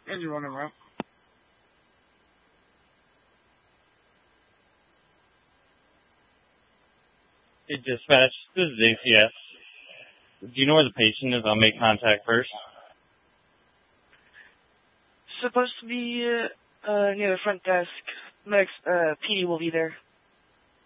Is you running around? Hey, dispatch, this is ACS. Do you know where the patient is? I'll make contact first. Supposed to be near the front desk. Next, PD will be there.